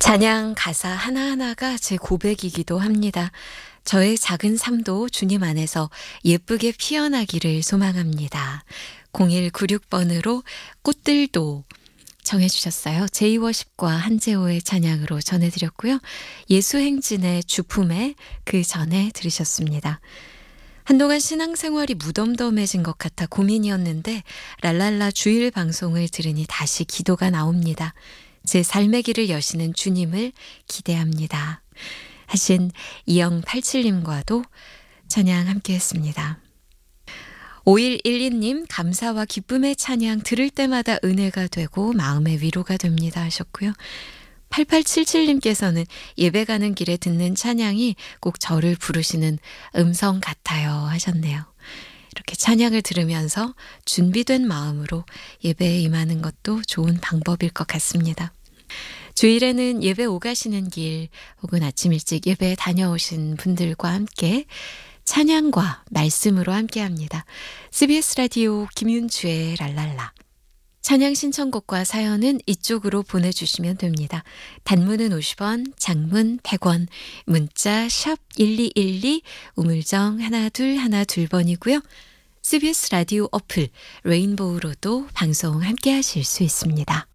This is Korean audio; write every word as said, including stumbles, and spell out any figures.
찬양 가사 하나하나가 제 고백이기도 합니다. 저의 작은 삶도 주님 안에서 예쁘게 피어나기를 소망합니다. 공일구육 번으로 꽃들도 정해 주셨어요. 제이워십과 한재호의 찬양으로 전해드렸고요. 예수행진의 주품에 그 전에 들으셨습니다. 한동안 신앙생활이 무덤덤해진 것 같아 고민이었는데 랄랄라 주일 방송을 들으니 다시 기도가 나옵니다. 제 삶의 길을 여시는 주님을 기대합니다. 하신 이영팔칠님과도 찬양 함께 했습니다. 오일일이 님 감사와 기쁨의 찬양 들을 때마다 은혜가 되고 마음의 위로가 됩니다 하셨고요. 팔팔칠칠님께서는 예배 가는 길에 듣는 찬양이 꼭 저를 부르시는 음성 같아요 하셨네요. 이렇게 찬양을 들으면서 준비된 마음으로 예배에 임하는 것도 좋은 방법일 것 같습니다. 주일에는 예배 오가시는 길 혹은 아침 일찍 예배에 다녀오신 분들과 함께 찬양과 말씀으로 함께합니다. 씨비에스 라디오 김윤주의 랄랄라. 찬양 신청곡과 사연은 이쪽으로 보내주시면 됩니다. 단문은 오십 원, 장문 백 원, 문자 샵 일이일이, 우물정 일이 일이 번이고요. 씨비에스 라디오 어플 레인보우로도 방송 함께 하실 수 있습니다.